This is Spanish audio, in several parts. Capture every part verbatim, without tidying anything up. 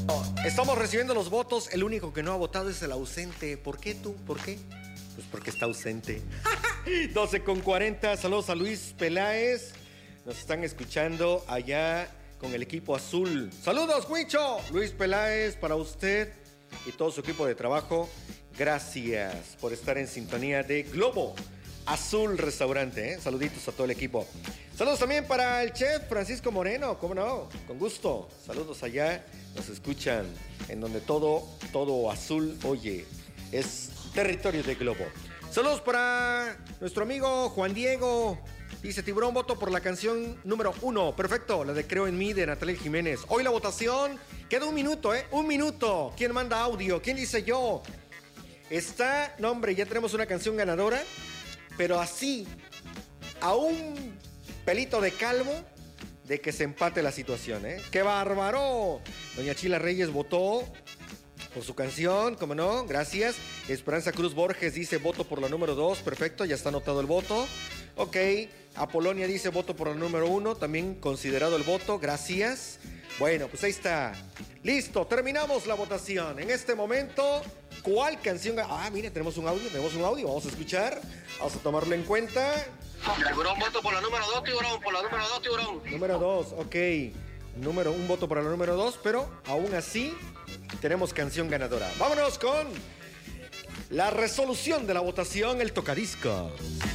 Estamos recibiendo los votos. El único que no ha votado es el ausente. ¿Por qué tú? ¿Por qué? Pues porque está ausente. doce con cuarenta. Saludos a Luis Peláez. Nos están escuchando allá con el equipo azul. Saludos, Huicho. Luis Peláez, para usted y todo su equipo de trabajo. Gracias por estar en sintonía de Globo Azul Restaurante, ¿eh? Saluditos a todo el equipo. Saludos también para el chef Francisco Moreno, ¿cómo no? Con gusto. Saludos allá, nos escuchan en donde todo, todo azul, oye, es territorio de Globo. Saludos para nuestro amigo Juan Diego. Dice, Tiburón, voto por la canción número uno. Perfecto, la de Creo en mí de Natalia Jiménez. Hoy la votación, queda un minuto, ¿eh? Un minuto. ¿Quién manda audio? ¿Quién dice yo? Está, no hombre, ya tenemos una canción ganadora, pero así, a un pelito de calvo de que se empate la situación, ¿eh? ¡Qué bárbaro! Doña Chila Reyes votó por su canción, ¿cómo no? Gracias. Esperanza Cruz Borges dice, voto por la número dos, perfecto, ya está anotado el voto. Ok, Apolonia dice, voto por la número uno, también considerado el voto, gracias. Bueno, pues ahí está. Listo, terminamos la votación. En este momento, ¿cuál canción? Ah, mire, tenemos un audio, tenemos un audio, vamos a escuchar, vamos a tomarlo en cuenta. Tiburón, voto por la número dos, Tiburón, por la número dos, Tiburón. Número dos, ok. Número, un voto para la número dos, pero aún así tenemos canción ganadora. Vámonos con la resolución de la votación, el tocadiscos.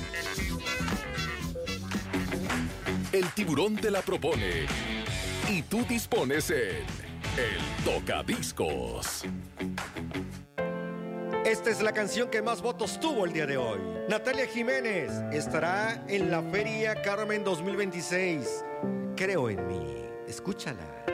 El Tiburón te la propone y tú dispones en el tocadiscos. Esta es la canción que más votos tuvo el día de hoy. Natalia Jiménez estará en la Feria Carmen dos mil veintiséis. Creo en mí. Escúchala.